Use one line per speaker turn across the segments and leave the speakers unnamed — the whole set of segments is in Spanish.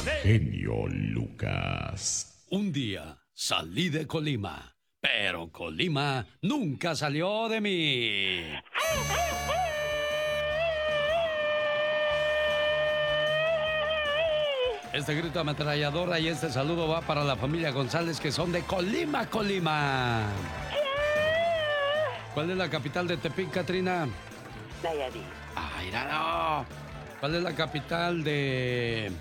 Genio Lucas.
Un día salí de Colima, pero Colima nunca salió de mí. Este grito ametralladora y este saludo va para la familia González, que son de Colima, Colima. ¿Cuál es la capital de Tepic, Katrina?
Nayarit.
¡Ay, no! ¿Cuál es la capital de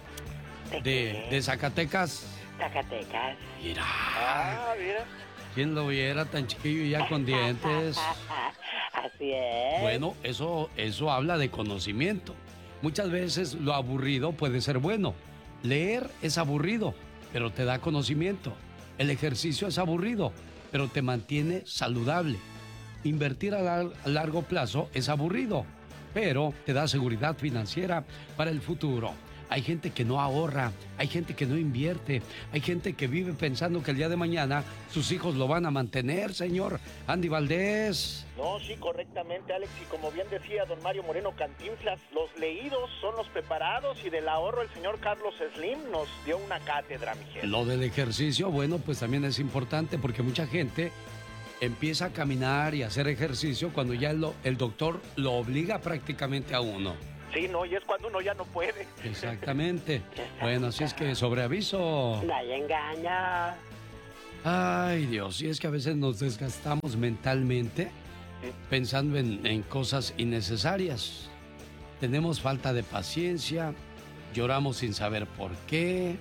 Zacatecas?
Zacatecas.
Mira.
Mira.
¿Quién lo viera tan chiquillo y ya con dientes?
Así es.
Bueno, eso habla de conocimiento. Muchas veces lo aburrido puede ser bueno. Leer es aburrido, pero te da conocimiento. El ejercicio es aburrido, pero te mantiene saludable. Invertir a largo plazo es aburrido, pero te da seguridad financiera para el futuro. Hay gente que no ahorra, hay gente que no invierte, hay gente que vive pensando que el día de mañana sus hijos lo van a mantener, señor Andy Valdés.
No, sí, correctamente, Alex, y como bien decía don Mario Moreno Cantinflas, los leídos son los preparados, y del ahorro el señor Carlos Slim nos dio una cátedra, mi gente.
Lo del ejercicio, bueno, pues también es importante, porque mucha gente empieza a caminar y a hacer ejercicio cuando ya el doctor lo obliga prácticamente a uno.
Sí, no, y es cuando uno ya no puede.
Exactamente. Bueno, así es que sobre aviso.
Nadie engaña.
Ay, Dios, y es que a veces nos desgastamos mentalmente pensando en cosas innecesarias. Tenemos falta de paciencia, lloramos sin saber por qué,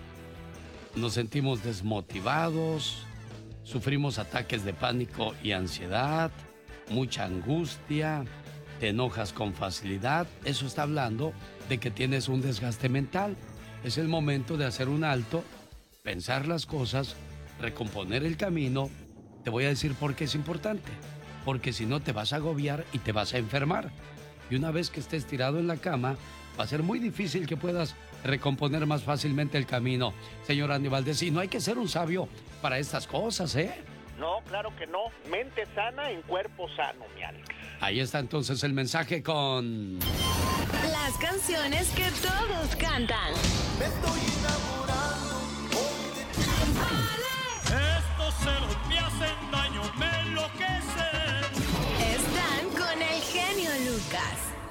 nos sentimos desmotivados, sufrimos ataques de pánico y ansiedad, mucha angustia. Te enojas con facilidad. Eso está hablando de que tienes un desgaste mental. Es el momento de hacer un alto, pensar las cosas, recomponer el camino. Te voy a decir por qué es importante. Porque si no te vas a agobiar y te vas a enfermar. Y una vez que estés tirado en la cama, va a ser muy difícil que puedas recomponer más fácilmente el camino. Señor Andy Valdés, y no hay que ser un sabio para estas cosas, ¿eh?
No, claro que no. Mente sana en cuerpo sano, mi Alex.
Ahí está entonces el mensaje con...
Las canciones que todos cantan.
Me estoy